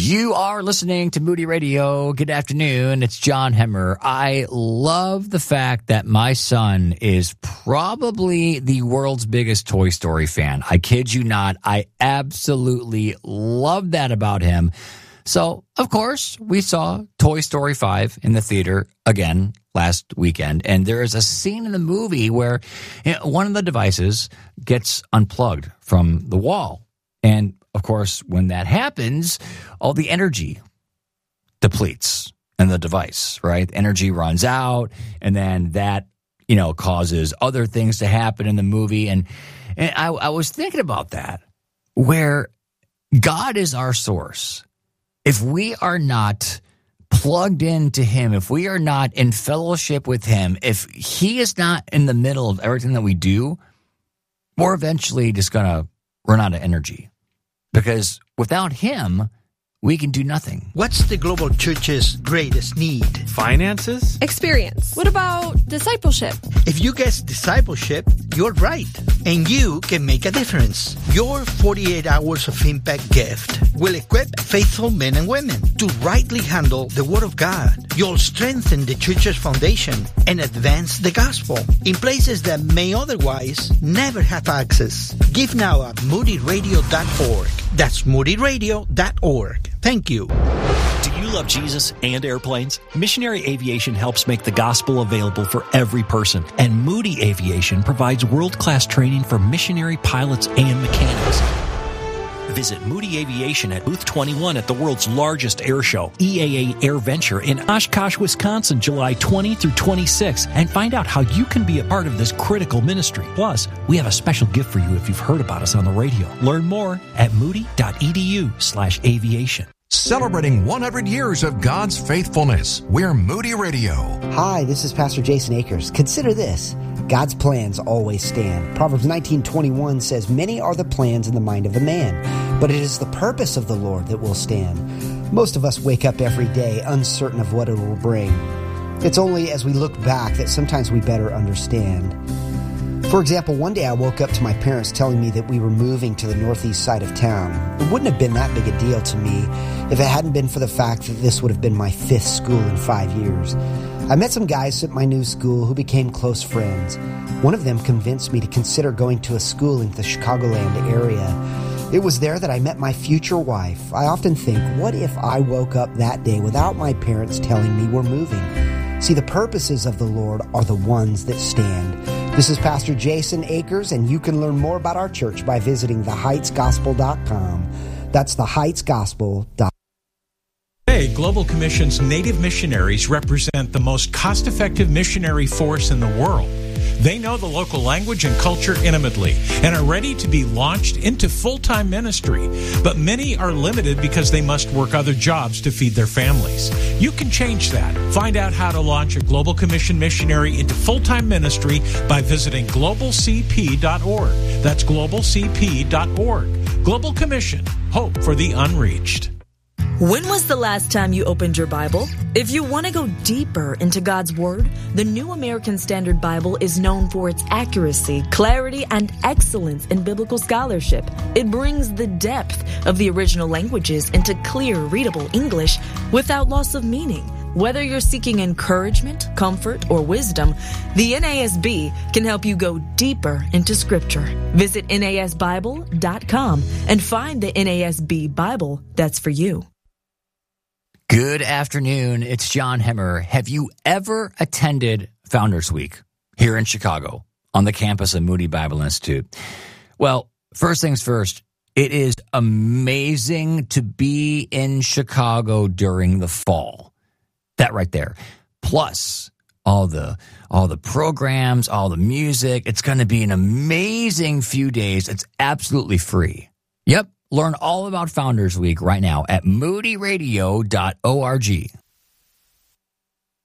You are listening to Moody Radio. Good afternoon. It's John Hemmer. I love the fact that my son is probably the world's biggest Toy Story fan. I kid you not. I absolutely love that about him. So, of course, we saw Toy Story 5 in the theater again last weekend. And there is a scene in the movie where one of the devices gets unplugged from the wall. And of course, when that happens, all the energy depletes in the device, right? Energy runs out, and then that, causes other things to happen in the movie. And I was thinking about that, where God is our source. If we are not plugged into Him, if we are not in fellowship with Him, if He is not in the middle of everything that we do, we're eventually just going to run out of energy. Because without Him, we can do nothing. What's the global church's greatest need? Finances? Experience. What about discipleship? If you guess discipleship, you're right. And you can make a difference. Your 48 Hours of Impact gift will equip faithful men and women to rightly handle the Word of God. You'll strengthen the church's foundation and advance the gospel in places that may otherwise never have access. Give now at moodyradio.org. That's moodyradio.org. Thank you. Do you love Jesus and airplanes? Missionary Aviation helps make the gospel available for every person, and Moody Aviation provides world-class training for missionary pilots and mechanics. Visit Moody Aviation at Booth 21 at the world's largest air show, EAA AirVenture in Oshkosh, Wisconsin, July 20 through 26, and find out how you can be a part of this critical ministry. Plus, we have a special gift for you if you've heard about us on the radio. Learn more at moody.edu/aviation. Celebrating 100 years of God's faithfulness, we're Moody Radio. Hi, this is Pastor Jason Akers. Consider this. God's plans always stand. Proverbs 19:21 says, "Many are the plans in the mind of a man, but it is the purpose of the Lord that will stand." Most of us wake up every day uncertain of what it will bring. It's only as we look back that sometimes we better understand. For example, one day I woke up to my parents telling me that we were moving to the northeast side of town. It wouldn't have been that big a deal to me if it hadn't been for the fact that this would have been my 5th school in 5 years. I met some guys at my new school who became close friends. One of them convinced me to consider going to a school in the Chicagoland area. It was there that I met my future wife. I often think, what if I woke up that day without my parents telling me we're moving? See, the purposes of the Lord are the ones that stand. This is Pastor Jason Akers, and you can learn more about our church by visiting theheightsgospel.com. That's theheightsgospel.com. Today, Global Commission's Native missionaries represent the most cost-effective missionary force in the world. They know the local language and culture intimately and are ready to be launched into full-time ministry. But many are limited because they must work other jobs to feed their families. You can change that. Find out how to launch a Global Commission missionary into full-time ministry by visiting globalcp.org. That's globalcp.org. Global Commission. Hope for the unreached. When was the last time you opened your Bible? If you want to go deeper into God's Word, the New American Standard Bible is known for its accuracy, clarity, and excellence in biblical scholarship. It brings the depth of the original languages into clear, readable English without loss of meaning. Whether you're seeking encouragement, comfort, or wisdom, the NASB can help you go deeper into Scripture. Visit NASBible.com and find the NASB Bible that's for you. Good afternoon. It's John Hemmer. Have you ever attended Founders Week here in Chicago on the campus of Moody Bible Institute? Well, first things first, it is amazing to be in Chicago during the fall. That right there. Plus, all the programs, all the music. It's going to be an amazing few days. It's absolutely free. Yep. Learn all about Founders Week right now at moodyradio.org.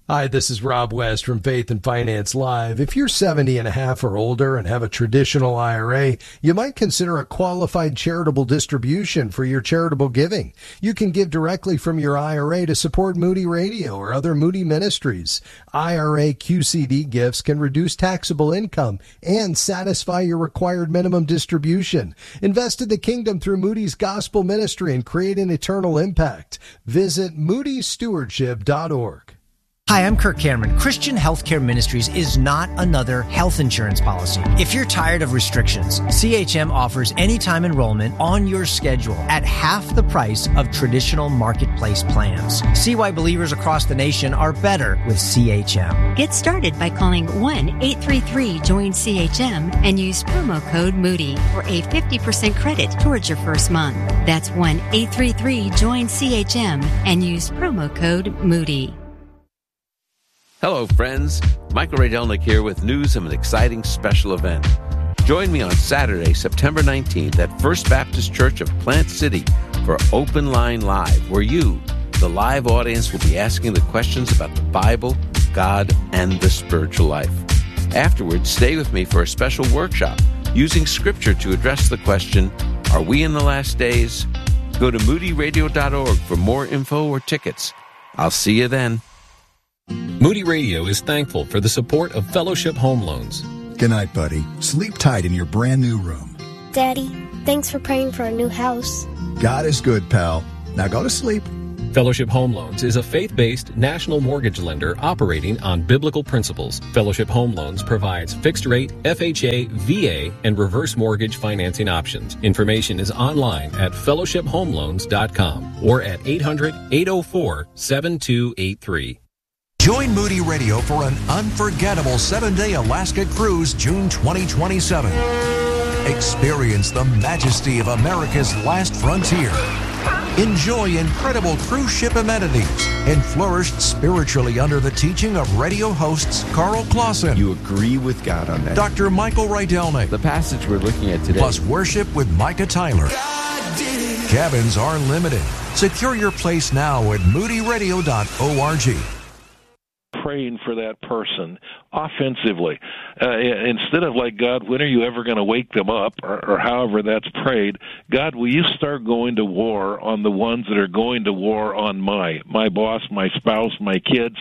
Hi, this is Rob West from Faith and Finance Live. If you're 70 and a half or older and have a traditional IRA, you might consider a qualified charitable distribution for your charitable giving. You can give directly from your IRA to support Moody Radio or other Moody ministries. IRA QCD gifts can reduce taxable income and satisfy your required minimum distribution. Invest in the kingdom through Moody's Gospel Ministry and create an eternal impact. Visit moodystewardship.org. Hi, I'm Kirk Cameron. Christian Healthcare Ministries is not another health insurance policy. If you're tired of restrictions, CHM offers anytime enrollment on your schedule at half the price of traditional marketplace plans. See why believers across the nation are better with CHM. Get started by calling 1-833-JOIN-CHM and use promo code Moody for a 50% credit towards your first month. That's 1-833-JOIN-CHM and use promo code Moody. Hello, friends. Michael Rydelnik here with news of an exciting special event. Join me on Saturday, September 19th at First Baptist Church of Plant City for Open Line Live, where you, the live audience, will be asking the questions about the Bible, God, and the spiritual life. Afterwards, stay with me for a special workshop using Scripture to address the question, are we in the last days? Go to moodyradio.org for more info or tickets. I'll see you then. Moody Radio is thankful for the support of Fellowship Home Loans. Good night, buddy. Sleep tight in your brand new room. Daddy, thanks for praying for a new house. God is good, pal. Now go to sleep. Fellowship Home Loans is a faith-based national mortgage lender operating on biblical principles. Fellowship Home Loans provides fixed-rate, FHA, VA, and reverse mortgage financing options. Information is online at fellowshiphomeloans.com or at 800-804-7283. Join Moody Radio for an unforgettable 7-day Alaska cruise June 2027. Experience the majesty of America's last frontier. Enjoy incredible cruise ship amenities and flourish spiritually under the teaching of radio hosts Carl Clausen. You agree with God on that. Dr. Michael Rydelnik. The passage we're looking at today. Plus worship with Micah Tyler. Cabins are limited. Secure your place now at moodyradio.org. Praying for that person offensively instead of like, God, when are you ever going to wake them up, or however that's prayed. God, will you start going to war on the ones that are going to war on my boss, my spouse, my kids?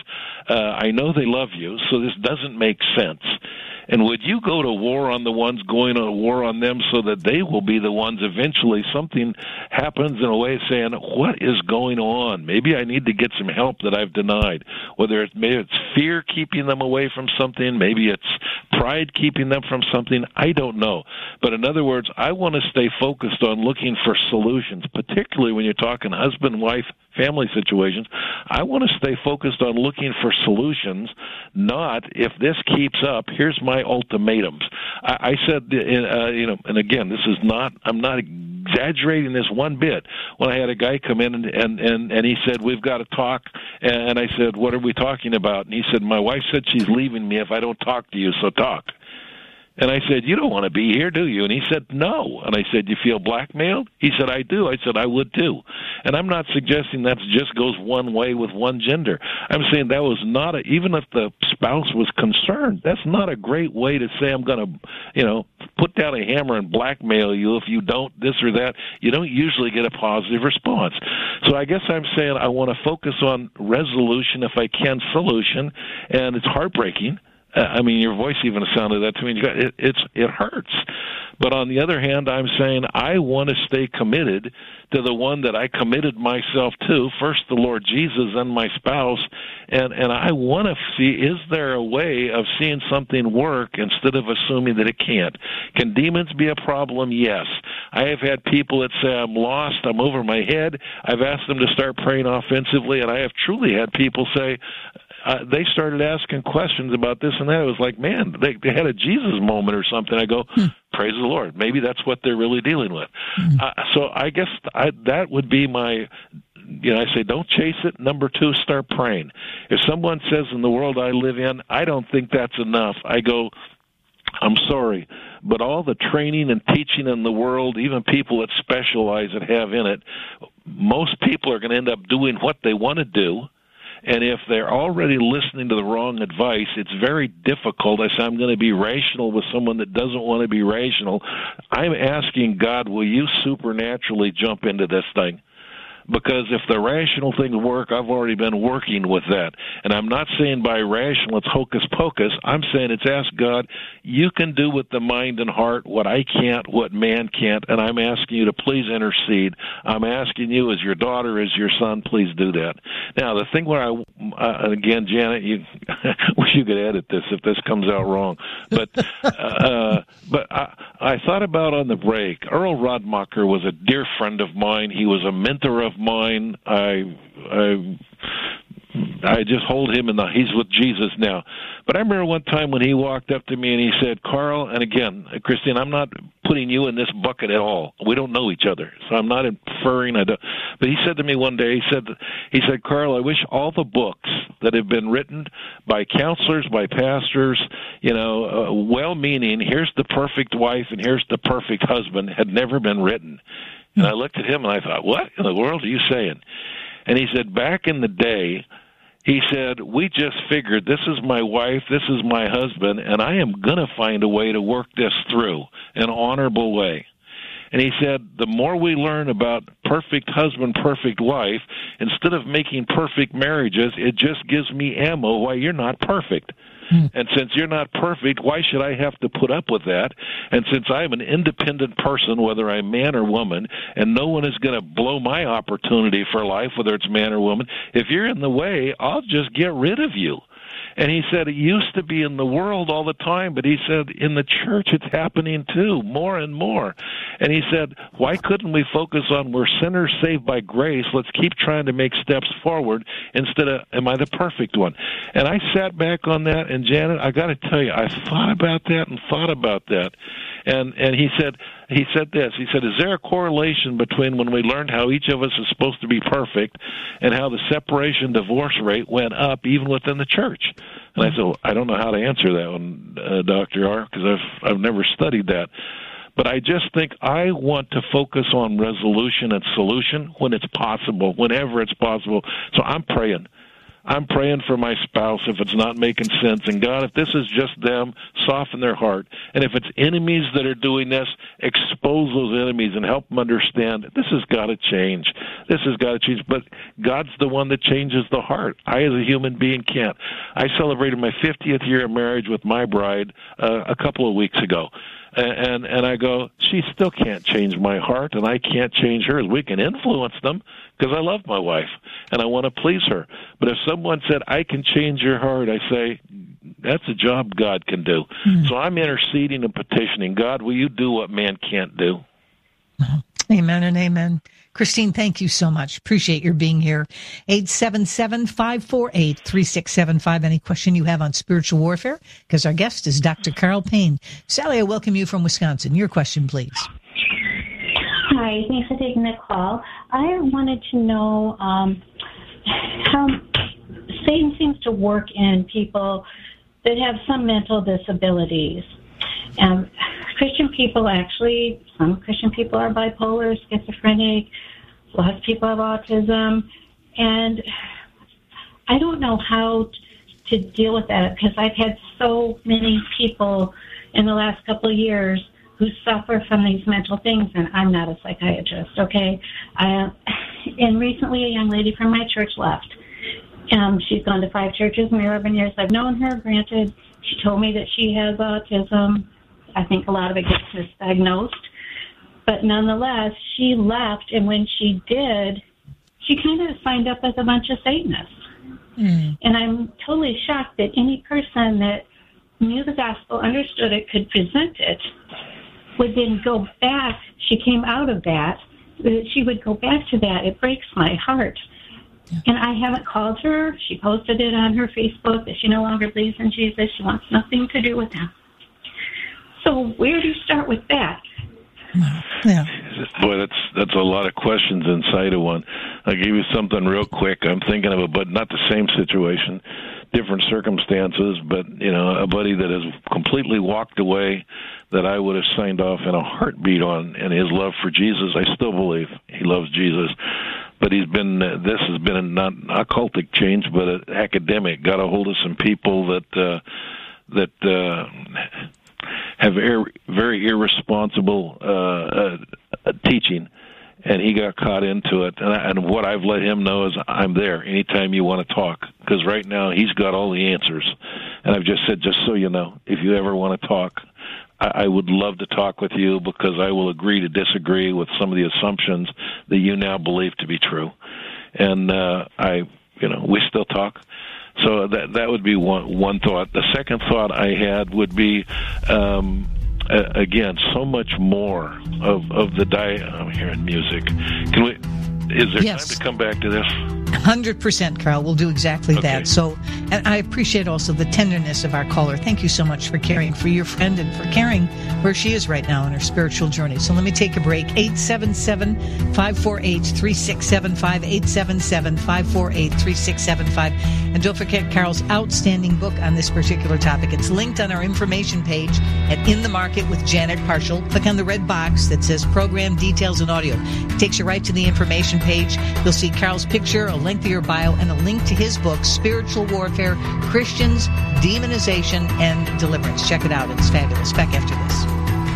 I know they love you, so this doesn't make sense. And would you go to war on the ones going to war on them so that they will be the ones eventually something happens in a way saying, what is going on? Maybe I need to get some help that I've denied. Maybe it's fear keeping them away from something. Maybe it's pride keeping them from something. I don't know. But in other words, I want to stay focused on looking for solutions, particularly when you're talking husband, wife, family situations. I want to stay focused on looking for solutions, not if this keeps up, here's my ultimatums. I said, and again, this is not, I'm not exaggerating this one bit. When I had a guy come in and he said, we've got to talk, and I said, what are we talking about? And he said, my wife said she's leaving me if I don't talk to you, so talk. And I said, you don't want to be here, do you? And he said, no. And I said, you feel blackmailed? He said, I do. I said, I would too. And I'm not suggesting that just goes one way with one gender. I'm saying that was not even if the spouse was concerned, that's not a great way to say I'm going to, put down a hammer and blackmail you if you don't this or that. You don't usually get a positive response. So I guess I'm saying I want to focus on resolution, if I can, solution, and it's heartbreaking. I mean, your voice even sounded that to me. It hurts. But on the other hand, I'm saying I want to stay committed to the one that I committed myself to, first the Lord Jesus and my spouse, and I want to see, is there a way of seeing something work instead of assuming that it can't? Can demons be a problem? Yes. I have had people that say, I'm lost, I'm over my head. I've asked them to start praying offensively, and I have truly had people say, they started asking questions about this and that. It was like, man, they had a Jesus moment or something. I go, praise the Lord. Maybe that's what they're really dealing with. So I guess that would be my, I say don't chase it. Number two, start praying. If someone says in the world I live in, I don't think that's enough, I go, I'm sorry, but all the training and teaching in the world, even people that specialize that have in it, most people are going to end up doing what they want to do. And if they're already listening to the wrong advice, it's very difficult. I say I'm going to be rational with someone that doesn't want to be rational. I'm asking God, will you supernaturally jump into this thing? Because if the rational things work, I've already been working with that. And I'm not saying by rational it's hocus pocus. I'm saying it's ask God, you can do with the mind and heart what I can't, what man can't, and I'm asking you to please intercede. I'm asking you as your daughter, as your son, please do that. Now, the thing where again, Janet, you wish you could edit this if this comes out wrong. But I thought about on the break, Earl Radmacher was a dear friend of mine. He was a mentor of mine. I just hold him he's with Jesus now. But I remember one time when he walked up to me and he said, Carl, and again, Christine, I'm not putting you in this bucket at all. We don't know each other, so I'm not inferring. But he said to me one day, he said, Carl, I wish all the books that have been written by counselors, by pastors, well-meaning, here's the perfect wife and here's the perfect husband, had never been written. And I looked at him and I thought, what in the world are you saying? And he said, back in the day, he said, we just figured this is my wife, this is my husband, and I am going to find a way to work this through an honorable way. And he said, the more we learn about perfect husband, perfect wife, instead of making perfect marriages, it just gives me ammo why you're not perfect. And since you're not perfect, why should I have to put up with that? And since I'm an independent person, whether I'm man or woman, and no one is going to blow my opportunity for life, whether it's man or woman, if you're in the way, I'll just get rid of you. And he said it used to be in the world all the time, but he said in the church it's happening too, more and more. And he said, why couldn't we focus on we're sinners saved by grace? Let's keep trying to make steps forward instead of am I the perfect one? And I sat back on that, and Janet, I got to tell you, I thought about that and thought about that. And he said this. He said, is there a correlation between when we learned how each of us is supposed to be perfect and how the separation divorce rate went up even within the church? And I said, well, I don't know how to answer that one, Dr. R, because I've never studied that. But I just think I want to focus on resolution and solution when it's possible, whenever it's possible. So I'm praying. I'm praying for my spouse if it's not making sense. And God, if this is just them, soften their heart. And if it's enemies that are doing this, expose those enemies and help them understand this has got to change. This has got to change. But God's the one that changes the heart. I, as a human being, can't. I celebrated my 50th year of marriage with my bride a couple of weeks ago. And I go, she still can't change my heart, and I can't change hers. We can influence them because I love my wife, and I want to please her. But if someone said, I can change your heart, I say, that's a job God can do. So I'm interceding and petitioning. God, will you do what man can't do? Amen and amen. Christine, thank you so much. Appreciate your being here. 877-548-3675. Any question you have on spiritual warfare? Because our guest is Dr. Carl Payne. Sally, I welcome you from Wisconsin. Your question, please. Hi, thanks for taking the call. I wanted to know how Satan seems to work in people that have some mental disabilities. Christian people some Christian people are bipolar, schizophrenic, lots of people have autism, and I don't know how to deal with that because I've had so many people in the last couple of years who suffer from these mental things, and I'm not a psychiatrist, okay? And recently a young lady from my church left. She's gone to 5 churches in the 11 years I've known her. Granted, she told me that she has autism. I think a lot of it gets misdiagnosed. But nonetheless, she left, and when she did, she kind of signed up as a bunch of Satanists. And I'm totally shocked that any person that knew the gospel, understood it, could present it, would then go back. She came out of that. She would go back to that. It breaks my heart. And I haven't called her. She posted it on her Facebook that she no longer believes in Jesus. She wants nothing to do with him. So where do you start with that? Yeah. Boy, that's a lot of questions inside of one. I'll give you something real quick. I'm thinking of it, but not the same situation, different circumstances, but, a buddy that has completely walked away that I would have signed off in a heartbeat on, and his love for Jesus. I still believe he loves Jesus. But he's been. This has been not a occultic change, but an academic. Got a hold of some people that have very irresponsible teaching, and he got caught into it. And what I've let him know is I'm there anytime you want to talk, because right now he's got all the answers. And I've just said, just so you know, if you ever want to talk, I would love to talk with you, because I will agree to disagree with some of the assumptions that you now believe to be true. And we still talk. So that would be one thought. The second thought I had would be, again, so much more of the I'm hearing music. Is there time to come back to this? 100%, Carl. We'll do exactly that. So, and I appreciate also the tenderness of our caller. Thank you so much for caring for your friend and for caring where she is right now in her spiritual journey. So let me take a break. 877-548-3675, 877-548-3675. And don't forget Carl's outstanding book on this particular topic. It's linked on our information page at In the Market with Janet Parshall. Click on the red box that says Program Details and Audio. It takes you right to the information page. You'll see Carl's picture, a lengthier bio, and a link to his book, Spiritual Warfare, Christians, Demonization, and Deliverance. Check it out. It's fabulous. Back after this.